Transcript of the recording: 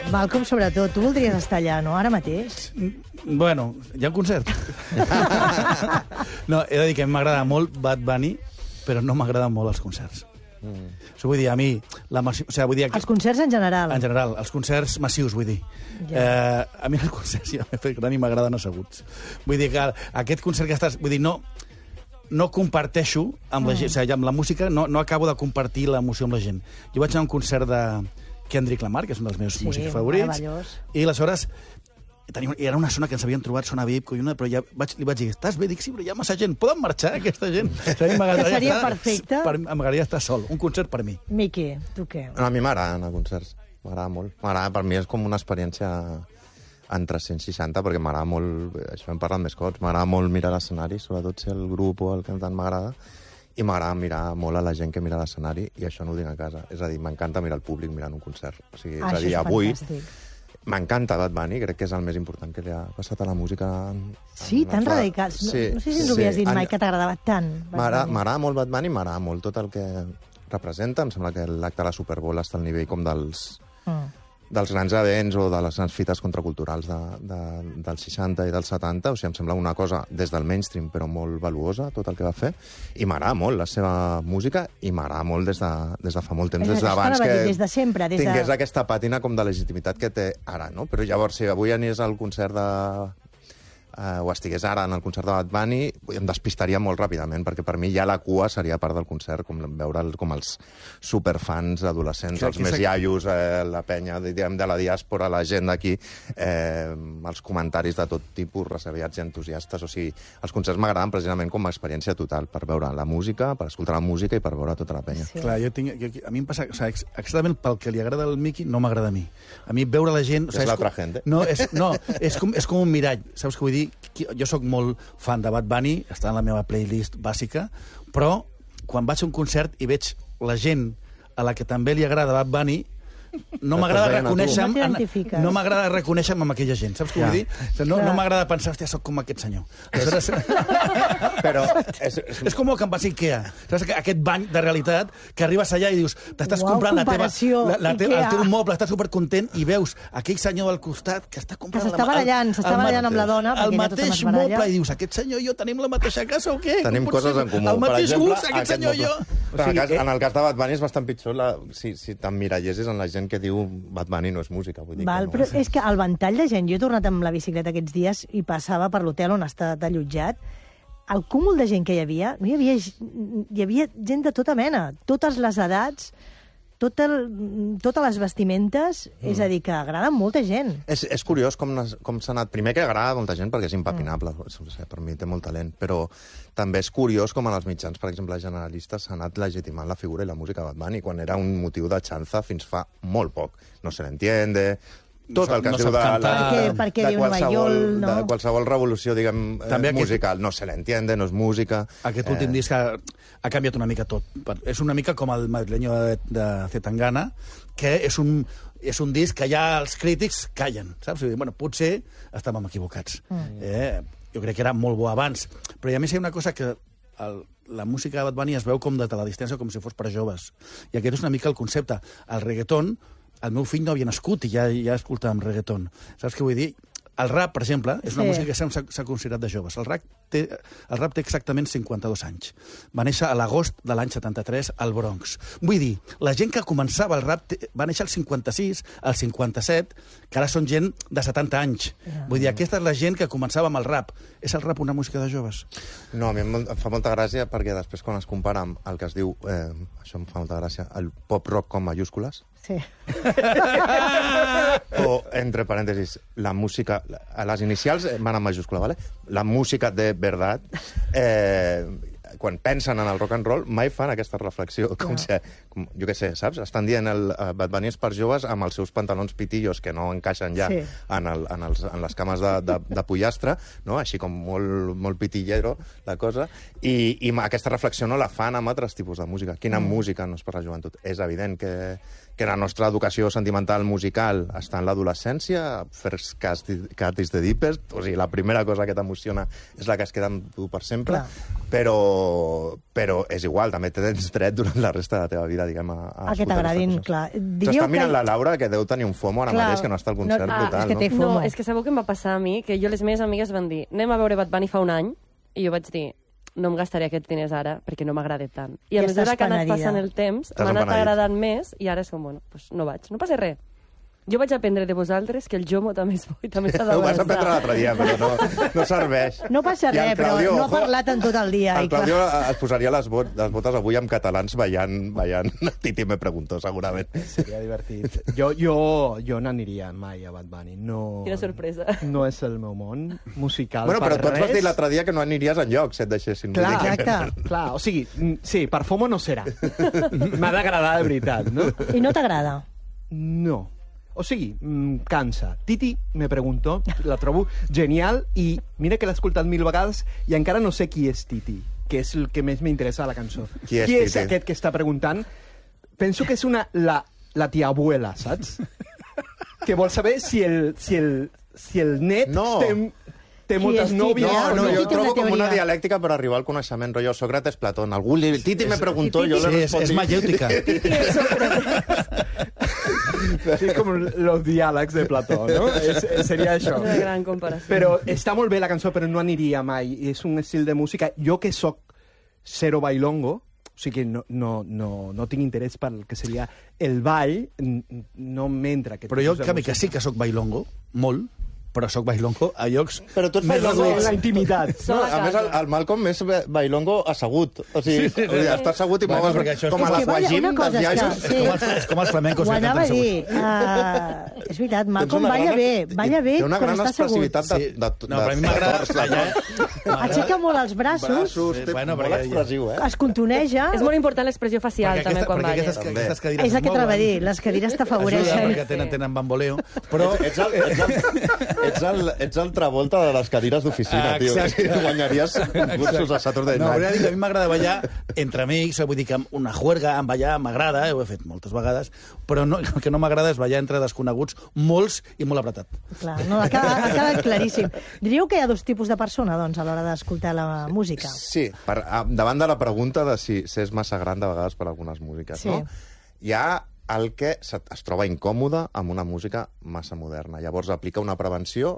Malcolm, sobretot, tu voldries estar allà, no?, ara mateix? Bueno, hi ha un concert. No, he de dir que m'agrada molt Bad Bunny, però no m'agraden molt els concerts. Això vull dir, a mi... Els concerts en general. En general, els concerts massius, vull dir. A mi els concerts ja m'he fet gran i m'agraden asseguts. Vull dir que aquest concert que estàs... Vull dir, no comparteixo amb la gent, o sigui, amb la música no acabo de compartir l'emoció amb la gent. Jo vaig anar a un concert de Kendrick Lamar, que és un dels meus músics favorits, i aleshores era una zona que ens havien trobat, zona VIP, però ja li vaig dir, estàs bé? Dic, sí, però hi ha massa gent, poden marxar aquesta gent? Seria perfecte. M'agradaria estar sol, un concert per mi. Miqui, tu què? A mi m'agraden els concerts, m'agrada molt. Per mi és com una experiència en 360, perquè m'agrada molt, això hem parlat més cops, m'agrada molt mirar l'escenari, sobretot si el grup o el cantant m'agrada, i m'agrada mirar molt a la gent que mira l'escenari, i això no ho dic a casa. És a dir, m'encanta mirar el públic mirant un concert. O sigui, és a dir, avui m'encanta Bad Bunny, crec que és el més important que li ha passat a la música. Sí, tan radical. No sé si ens ho havies dit mai, que t'agradava tant. M'agrada molt Bad Bunny, m'agrada molt tot el que representa. Em sembla que l'acte de la Super Bowl està al nivell com dels grans events o de les grans fites contraculturals dels 60 i dels 70. O sigui, em sembla una cosa des del mainstream, però molt valuosa, tot el que va fer. I m'agrada molt la seva música i m'agrada molt des de fa molt temps, des d'abans que tingués aquesta pàtina com de legitimitat que té ara, no? Però llavors, si avui anés al concert o estigués ara en el concert de Bad Bunny, em despistaria molt ràpidament, perquè per mi ja la cua seria part del concert, com veure com els superfans adolescents, els més iaios, la penya de la diàspora, la gent d'aquí, els comentaris de tot tipus, reserviats i entusiastes. O sigui, els concerts m'agraden precisament com a experiència total, per veure la música, per escoltar la música i per veure tota la penya. Clar, a mi em passa... Exactament pel que li agrada al Miqui, no m'agrada a mi. A mi veure la gent... És l'altra gent, No, és com un mirall. Saps què vull dir? Jo sóc molt fan de Bad Bunny, està en la meva playlist bàsica, però quan vaig a un concert i veig la gent a la que també li agrada Bad Bunny, no m'agrada reconèixer-me amb aquella gent, saps què vull dir? No m'agrada pensar, hòstia, soc com aquest senyor. Però és com que em vas a Ikea, saps? Aquest bany de realitat que arribes allà i dius, t'estàs comprant el teu moble, estàs supercontent i veus aquell senyor al costat que està comprant... S'està barallant amb la dona. El mateix moble, i dius, aquest senyor i jo tenim la mateixa casa o què? Tenim coses en comú. El mateix gust, aquest senyor i jo. En el cas de Bad Bunny és bastant pitjor si t'emmirallessis en la gent que diu Bad Bunny no és música. Vull dir que no. Però és que el ventall de gent... Jo he tornat amb la bicicleta aquests dies i passava per l'hotel on està allotjat. El cúmul de gent que hi havia... Hi havia gent de tota mena, totes les edats, totes les vestimentes, és a dir, que agrada molta gent. És curiós com s'ha anat... Primer que agrada molta gent perquè és impapinable, per mi té molt talent, però també és curiós com en els mitjans, per exemple, generalistes, s'ha anat legitimant la figura i la música de Bad Bunny, quan era un motiu de xanza fins fa molt poc. No se l'entiende... Tot el que es diu de qualsevol revolució, diguem, musical. No se l'entiende, no és música... Aquest últim disc ha canviat una mica tot. És una mica com el madrileño de Zetangana, que és un disc que ja els crítics callen, saps? Bueno, potser estàvem equivocats. Jo crec que era molt bo abans. Però a més hi ha una cosa que la música de Bad Bunny es veu com de la distància, com si fos per joves. I aquest és una mica el concepte. El reggaeton, el meu fill no havia nascut i ja escoltàvem reggaeton. Saps què vull dir? El rap, per exemple, és una música que s'ha considerat de joves. El rap té exactament 52 anys. Va néixer a l'agost de l'any 73 al Bronx. Vull dir, la gent que començava el rap va néixer al 56, al 57, que ara són gent de 70 anys. Vull dir, aquesta és la gent que començava amb el rap. És el rap una música de joves? No, a mi em fa molta gràcia perquè després quan es compara amb el que es diu, això em fa molta gràcia, el pop-rock com mayúscules, o, entre parèntesis, la música... Les inicials van en majúscula, ¿vale? La música de verdad, quan pensen en el rock and roll, mai fan aquesta reflexió. Jo què sé, saps? Estan dient el Bad Bunny és per joves amb els seus pantalons pitillos que no encaixen ja en les cames de pollastre, no? Així com molt pitillero, la cosa. I aquesta reflexió no la fan amb altres tipus de música. Quina música no és per la joventut? És evident que la nostra educació sentimental musical està en l'adolescència, First Cut is the Deepest, o sigui, la primera cosa que t'emociona és la que es queda amb tu per sempre, però és igual, també tens dret durant la resta de la teva vida diguem, a que escoltar t'agradin, aquestes coses. clar. S'està mirant la Laura, que deu tenir un FOMO ara mateix, que no està al concert brutal, és que té no? FOMO. No, és que sabeu què em va passar a mi? Que jo les meves amigues van dir anem a veure Bad Bunny fa un any, i jo vaig dir no em gastaré aquests diners ara perquè no m'agrada tant. I a I mesura estàs que ha anat penedida. passant el temps, T'has m'ha anat empenedit. agradant més i ara és com, bueno, pues no vaig. No passa res. Jo vaig aprendre de vosaltres que el Jomo també és bo i també s'ha Ho vas d'abraçar. aprendre l'altre dia, però no serveix. No passa I el res, però Claudio, no ha ojo, parlat en tot el dia. El i clar. Claudio es posaria les botes avui amb catalans ballant Titi me preguntó, segurament. Seria divertit. Jo n'aniria mai a Bad Bunny. No, Quina sorpresa. No és el meu món musical Bueno, però per tu ens vas res. dir l'altre dia que no aniries enlloc si et deixessin. Clar, Vull dir que- Exacte. clar, o sigui, sí, per FOMO no serà. M'ha d'agradar de veritat, no? I no t'agrada? No. O sigui, cansa. Titi me preguntó, la trobo genial, i mira que l'he escoltat 1000 vegades i encara no sé qui és Titi, que és el que més m'interessa de la cançó. Qui és és Titi? aquest que està preguntant? Penso que és la tia abuela, saps? Que vol saber si el net No. té Qui moltes és Titi? nòvies No, o no, no. jo Titi té trobo una com una teoria. dialèctica per arribar al coneixement, rotllo Sócrates, Platón. Titi me preguntó, jo Sí, le és respondí. mayéutica. Sí, com los diàlegs de Plató, no? Seria això. Una gran comparació. Però està molt bé la cançó, però no aniria mai. És un estil de música... Jo que sóc zero bailongo, o sigui que no tinc interès pel que seria el ball, no m'entra aquest Però jo, tipus de en canvi, que música. sí que sóc bailongo, molt, però sóc bailongo a llocs Però tu ets més bailongo reduïts. En la intimitat. No, Sol a a més, casa. el Malcolm és bailongo assegut. O sigui, estàs assegut i Bueno, mogues perquè això és com a És que la balla, Guajim una cosa dels és que- iaios. sí. És com els flamencos Ho que anava a canten dir. És veritat, Malcolm balla bé Té una quan gran està assegut. expressivitat Sí. No, però a mi m'agrada ballar. Aixeca molt els braços, braços, té Bueno, molt perquè- expressiu, es contoneja. És molt important l'expressió facial, també, quan perquè balles. aquestes cadires És el que es t'anava a mouen. dir, les cadires Ajuda, t'afavoreixen. perquè tenen bamboleo. Però Ets el Travolta de les cadires d'oficina, tio. Exacte. Guanyaries concursos a Saturday no, Night. volia dir que a mi m'agrada ballar entre amics, vull dir que una juerga, en ballar m'agrada, ho he fet moltes vegades, però no, el que no m'agrada és ballar entre desconeguts, molts i molt apretat. Clar, no, ha quedat claríssim. Diríeu que hi ha dos tipus de persona, doncs, a l'hora d'escoltar la música. Sí, davant de la pregunta de si és massa gran de vegades per algunes músiques, Sí. no? Hi ha el que es troba incòmode amb una música massa moderna. Llavors aplica una prevenció